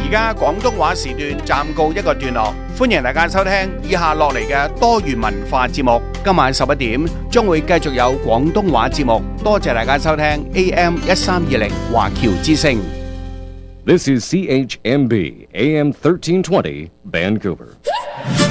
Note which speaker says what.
Speaker 1: 而家廣東話時段暫告一個段落，歡迎大家收聽以下落嚟嘅多元文化節目。今晚11點將會繼續有廣東話節目，多謝大家收聽 AM 1320華僑之聲。
Speaker 2: This is CHMB AM 1320 Vancouver.